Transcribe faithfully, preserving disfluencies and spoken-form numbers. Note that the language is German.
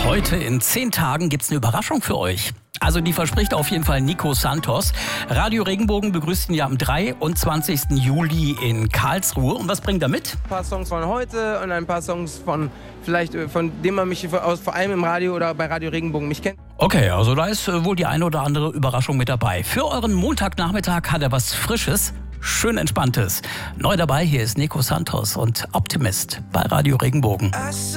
Heute in zehn Tagen gibt's eine Überraschung für euch. Also die verspricht auf jeden Fall Nico Santos. Radio Regenbogen begrüßt ihn ja am dreiundzwanzigsten Juli in Karlsruhe. Und was bringt er mit? Ein paar Songs von heute und ein paar Songs von vielleicht von dem man mich aus, vor allem im Radio oder bei Radio Regenbogen mich kennt. Okay, also da ist wohl die eine oder andere Überraschung mit dabei. Für euren Montagnachmittag hat er was Frisches, schön Entspanntes. Neu dabei, hier ist Nico Santos und Optimist bei Radio Regenbogen.